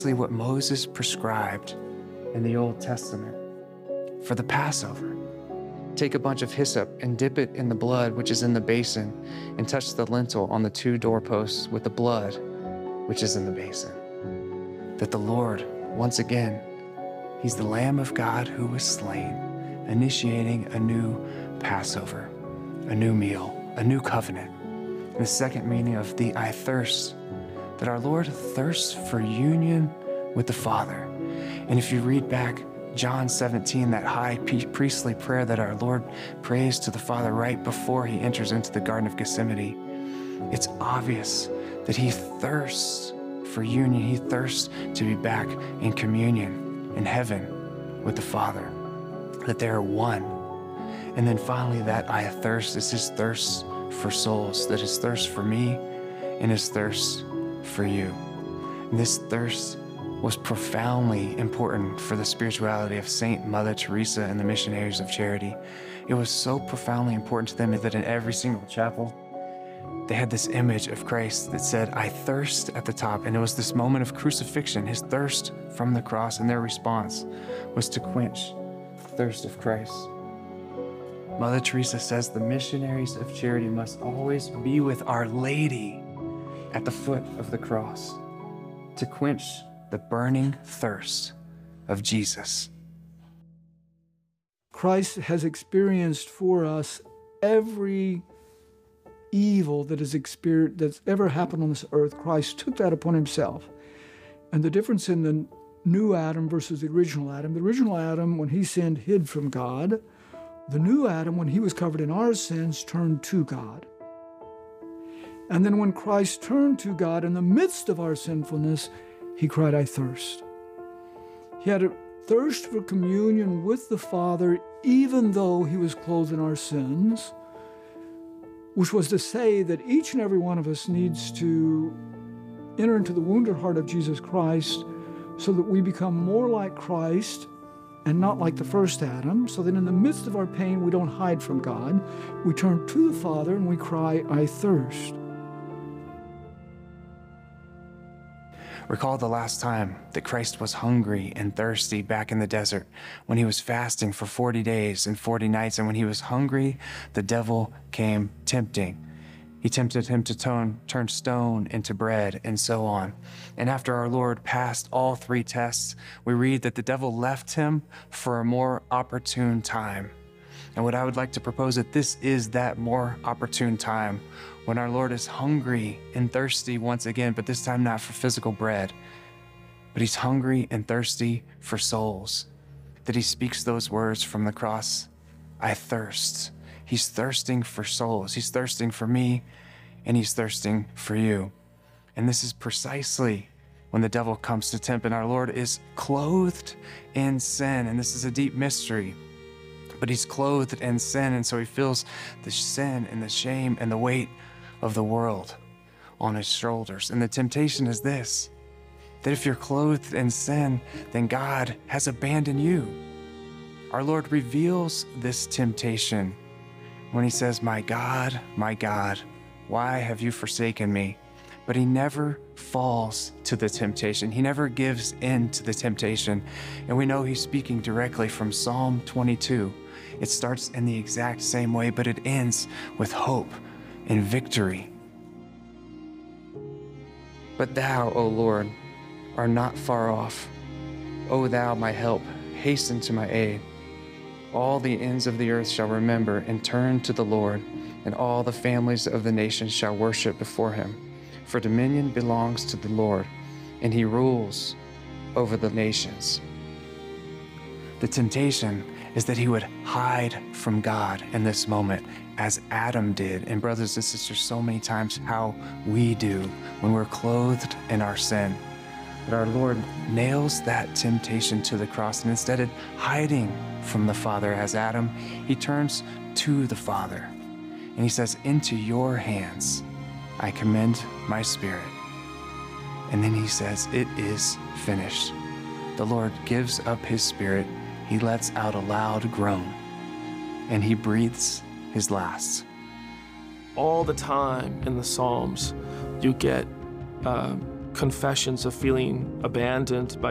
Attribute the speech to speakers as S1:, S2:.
S1: what Moses prescribed in the Old Testament for the Passover. Take a bunch of hyssop and dip it in the blood which is in the basin, and touch the lintel on the 2 doorposts with the blood which is in the basin. That the Lord, once again, he's the Lamb of God who was slain, initiating a new Passover, a new meal, a new covenant. And the second meaning of the I thirst, that our Lord thirsts for union with the Father. And if you read back John 17, that high priestly prayer that our Lord prays to the Father right before he enters into the Garden of Gethsemane, it's obvious that he thirsts for union. He thirsts to be back in communion in heaven with the Father, that they are one. And then finally, that I thirst is his thirst for souls, that his thirst for me and his thirst for you. And this thirst was profoundly important for the spirituality of Saint Mother Teresa and the Missionaries of Charity. It was so profoundly important to them that in every single chapel, they had this image of Christ that said, I thirst at the top. And it was this moment of crucifixion, his thirst from the cross, and their response was to quench the thirst of Christ. Mother Teresa says the Missionaries of Charity must always be with Our Lady at the foot of the cross to quench the burning thirst of Jesus.
S2: Christ has experienced for us every evil that's ever happened on this earth. Christ took that upon himself. And the difference in the new Adam versus the original Adam, when he sinned, hid from God. The new Adam, when he was covered in our sins, turned to God. And then when Christ turned to God in the midst of our sinfulness, he cried, I thirst. He had a thirst for communion with the Father, even though he was clothed in our sins, which was to say that each and every one of us needs to enter into the wounded heart of Jesus Christ so that we become more like Christ and not like the first Adam, so that in the midst of our pain, we don't hide from God. We turn to the Father and we cry, I thirst.
S1: Recall the last time that Christ was hungry and thirsty back in the desert, when he was fasting for 40 days and 40 nights, and when he was hungry, the devil came tempting. He tempted him to turn stone into bread, and so on. And after our Lord passed all 3 tests, we read that the devil left him for a more opportune time. And what I would like to propose that this is that more opportune time, when our Lord is hungry and thirsty once again, but this time not for physical bread, but he's hungry and thirsty for souls, that he speaks those words from the cross, I thirst. He's thirsting for souls. He's thirsting for me, and he's thirsting for you. And this is precisely when the devil comes to tempt, and our Lord is clothed in sin. And this is a deep mystery, but he's clothed in sin, and so he feels the sin and the shame and the weight of the world on his shoulders. And the temptation is this, that if you're clothed in sin, then God has abandoned you. Our Lord reveals this temptation when he says, my God, why have you forsaken me? But he never falls to the temptation. He never gives in to the temptation. And we know he's speaking directly from Psalm 22. It starts in the exact same way, but it ends with hope and victory. But thou, O Lord, art not far off. O thou, my help, hasten to my aid. All the ends of the earth shall remember and turn to the Lord, and all the families of the nations shall worship before him. For dominion belongs to the Lord, and he rules over the nations. The temptation is that he would hide from God in this moment, as Adam did, and brothers and sisters, so many times how we do when we're clothed in our sin. But our Lord nails that temptation to the cross, and instead of hiding from the Father as Adam, he turns to the Father, and he says, into your hands I commend my spirit. And then he says, it is finished. The Lord gives up his spirit. He lets out a loud groan, and he breathes his last.
S3: All the time in the Psalms, you get confessions of feeling abandoned by